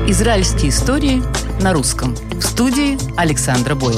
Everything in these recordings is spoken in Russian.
Израильские истории на русском. В студии Александра Боева.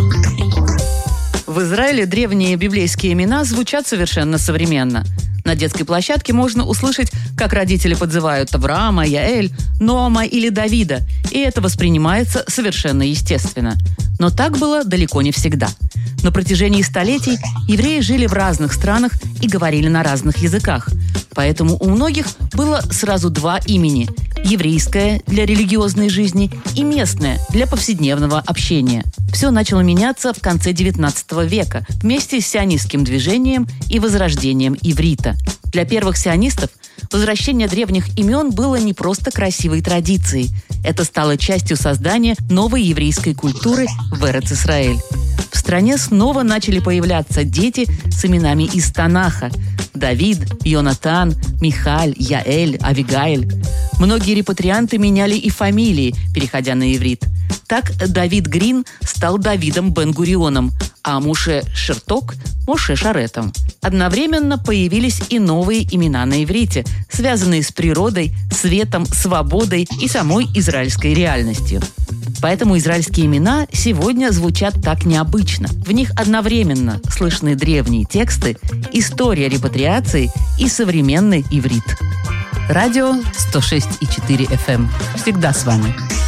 В Израиле древние библейские имена звучат совершенно современно. На детской площадке можно услышать, как родители подзывают Авраама, Яэль, Ноама или Давида, и это воспринимается совершенно естественно. Но так было далеко не всегда. На протяжении столетий евреи жили в разных странах и говорили на разных языках. Поэтому у многих было сразу два имени – еврейское для религиозной жизни и местное для повседневного общения. Все начало меняться в конце XIX века вместе с сионистским движением и возрождением иврита. Для первых сионистов возвращение древних имен было не просто красивой традицией. Это стало частью создания новой еврейской культуры в Эрец-Исраэль. В стране снова начали появляться дети с именами из Танаха – Давид, Йонатан, Михаль, Яэль, Авигаиль. Многие репатрианты меняли и фамилии, переходя на иврит. Так Давид Грин стал Давидом Бен-Гурионом, а Моше Шерток – Моше Шаретом. Одновременно появились и новые имена на иврите, связанные с природой, светом, свободой и самой израильской реальностью. Поэтому израильские имена сегодня звучат так необычно. В них одновременно слышны древние тексты, история репатриации и современный иврит. Радио 106,4 FM. Всегда с вами.